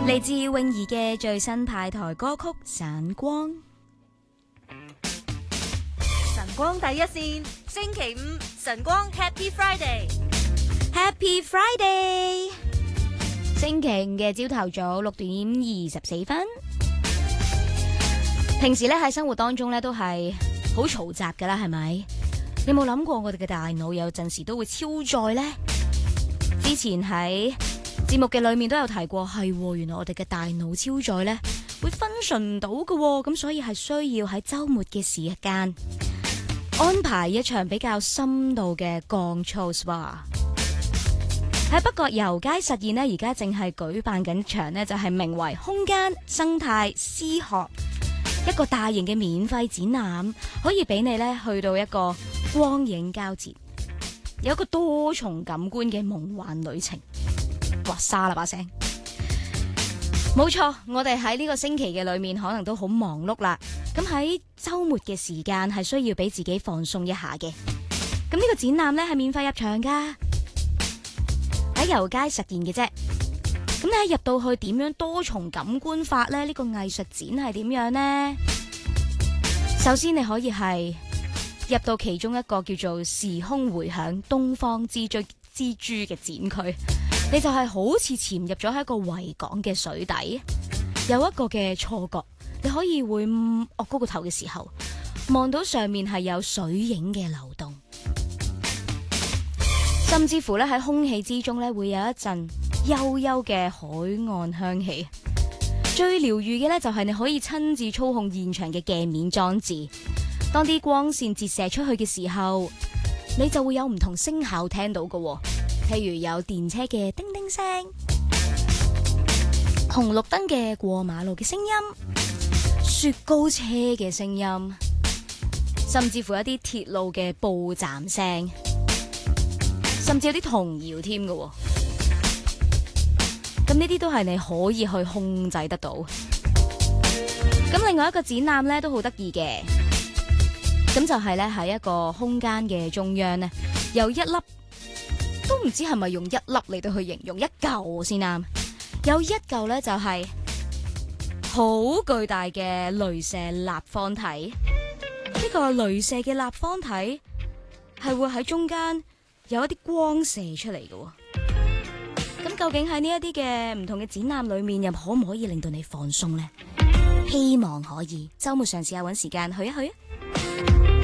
嚟自泳兒嘅最新派台歌曲《散光》。 晨光第一線，星期五晨光 Happy Friday。Happy Friday， 星期五嘅朝頭早6:24。平時咧喺生活當中咧都係好嘈雜噶啦，係咪？你有冇諗過我哋嘅大腦有陣時都會超載呢？之前喺節目嘅裏面都有提過，係原來我哋嘅大腦超載呢會function唔到嘅，咁所以係需要喺週末嘅時間安排一場比較深度嘅降噪 SPA。喺北角油街實驗呢，而家正係舉辦緊場呢，就係名為空間生態思學一個大型嘅免費展覽，可以俾你呢去到一個光影交接，有一個多重感官嘅夢幻旅程。哇，沙啦把聲，冇錯，我哋喺呢個星期嘅裏面可能都好忙碌啦。咁喺周末嘅時間係需要俾自己放鬆一下嘅。咁呢個展覽呢係免費入場噶。喺油街實現嘅啫，咁你入到去點樣多重感官法呢？呢個藝術展係點樣呢？首先你可以係入到其中一個叫做時空回響東方之珠嘅展區，你就係好似潛入咗喺一個維港嘅水底，有一個嘅錯覺，你可以會昂高個頭嘅時候，望到上面係有水影嘅流動。甚至乎咧喺空氣之中咧會有一陣幽幽嘅海岸香氣。最療癒嘅咧就係你可以親自操控現場嘅鏡面裝置，當啲光線折射出去嘅時候，你就會有唔同聲效聽到嘅，譬如有電車嘅叮叮聲、紅綠燈嘅過馬路嘅聲音、雪糕車嘅聲音，甚至乎一啲鐵路嘅報站聲。甚至有啲童謠添嘅，咁呢啲都係你可以去控制得到。咁另外一個展覽咧都好得意嘅，咁就係咧喺一個空間嘅中央咧，有一粒都唔知係咪用一粒嚟到去形容，一嚿先啱。有一嚿咧就係好巨大嘅鐳射立方體，呢個鐳射嘅立方體係會喺中間有一啲光射出嚟嘅，咁究竟喺呢一啲嘅唔同嘅展覽裏面，又可唔可以令到你放鬆呢？希望可以，周末嘗試下搵時間去一去啊！